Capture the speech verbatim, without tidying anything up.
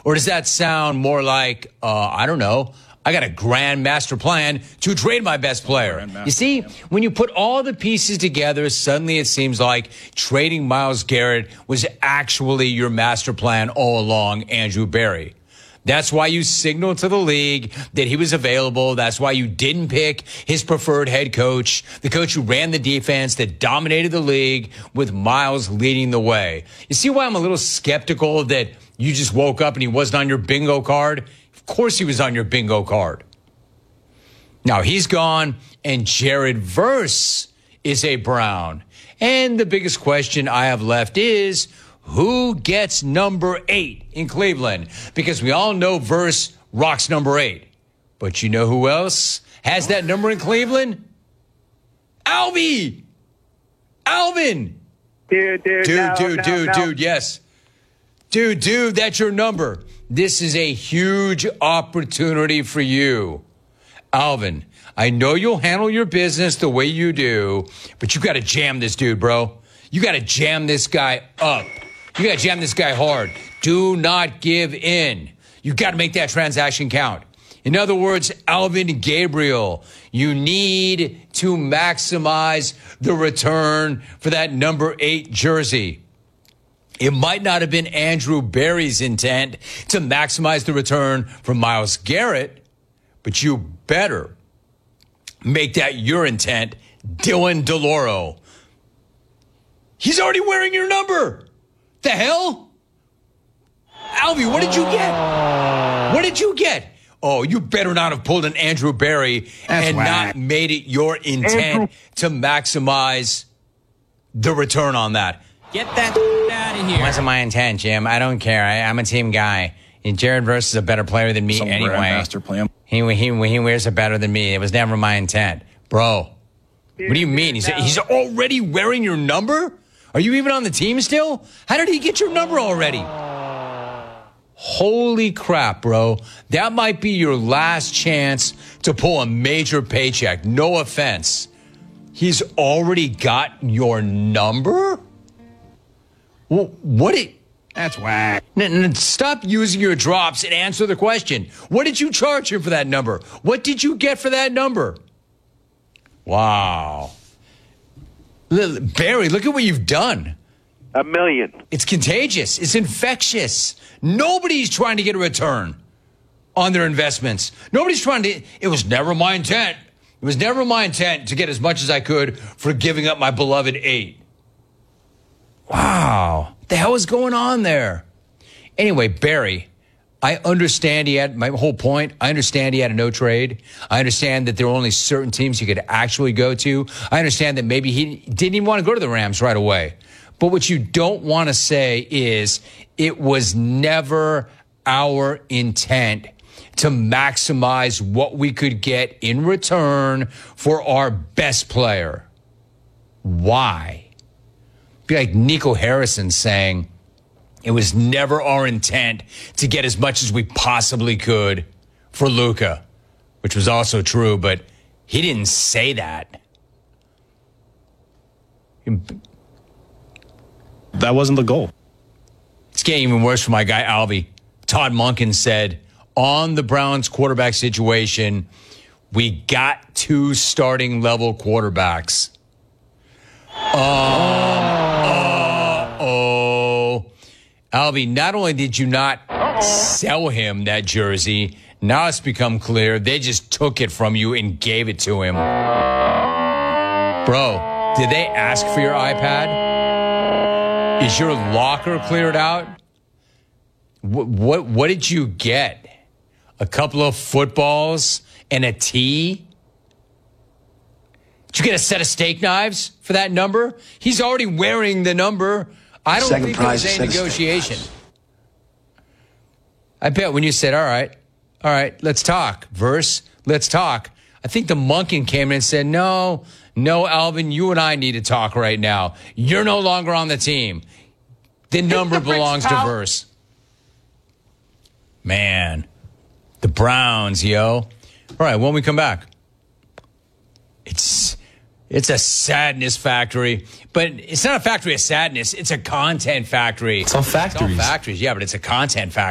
Or does that sound more like, uh, I don't know, I got a grand master plan to trade my best player? You see, when you put all the pieces together, suddenly it seems like trading Myles Garrett was actually your master plan all along, Andrew Berry. That's why you signaled to the league that he was available. That's why you didn't pick his preferred head coach, the coach who ran the defense that dominated the league with Myles leading the way. You see why I'm a little skeptical that you just woke up and he wasn't on your bingo card? Of course he was on your bingo card. Now he's gone, and Jared Verse is a Brown. And the biggest question I have left is, who gets number eight in Cleveland? Because we all know Verse rocks number eight. But you know who else has that number in Cleveland? Albie! Alvin! Dude, dude, Dude, no, dude, no, dude, no. dude, yes. Dude, dude, that's your number. This is a huge opportunity for you. Alvin, I know you'll handle your business the way you do, but you got to jam this dude, bro. You got to jam this guy up. You got to jam this guy hard. Do not give in. You got to make that transaction count. In other words, Alvin Gabriel, you need to maximize the return for that number eight jersey. It might not have been Andrew Berry's intent to maximize the return from Myles Garrett, but you better make that your intent, Dylan DeLauro. He's already wearing your number. The hell? Alvie, what did you get? What did you get? Oh, you better not have pulled an Andrew Berry That's and whack. not made it your intent to maximize the return on that. Get that out of here. Wasn't my intent, Jim. I don't care. I, I'm a team guy. And Jared Verse is a better player than me Some anyway. master plan. He, he, he wears it better than me. It was never my intent. Bro, what do you mean? He's, he's already wearing your number? Are you even on the team still? How did he get your number already? Holy crap, bro. That might be your last chance to pull a major paycheck. No offense. He's already got your number? Well, what it... That's whack. N- n- stop using your drops and answer the question. What did you charge him for that number? What did you get for that number? Wow. L- Barry, look at what you've done. A million. It's contagious. It's infectious. Nobody's trying to get a return on their investments. Nobody's trying to... It was never my intent. It was never my intent to get as much as I could for giving up my beloved eight. Wow. What the hell is going on there? Anyway, Barry, I understand he had, my whole point, I understand he had a no trade. I understand that there were only certain teams he could actually go to. I understand that maybe he didn't even want to go to the Rams right away. But what you don't want to say is it was never our intent to maximize what we could get in return for our best player. Why? Be like Nico Harrison saying, it was never our intent to get as much as we possibly could for Luka, which was also true, but he didn't say that. That wasn't the goal. It's getting even worse for my guy, Albie. Todd Monken said, on the Browns quarterback situation, we got two starting level quarterbacks. Um, uh-oh. Albie, not only did you not sell him that jersey, now it's become clear they just took it from you and gave it to him. Bro, did they ask for your iPad? Is your locker cleared out? What, what, what did you get? A couple of footballs and a tee? Did you get a set of steak knives for that number? He's already wearing the number. I don't Second think there was prize, any set of negotiation. I bet when you said, all right, all right, let's talk. Verse, let's talk. I think the Monken came in and said, no, no, Alvin, you and I need to talk right now. You're no longer on the team. The number belongs to Verse. Man, the Browns, yo. All right, when we come back, it's it's a sadness factory, but it's not a factory of sadness. It's a content factory. It's all factories. It's all factories, yeah, but it's a content factory.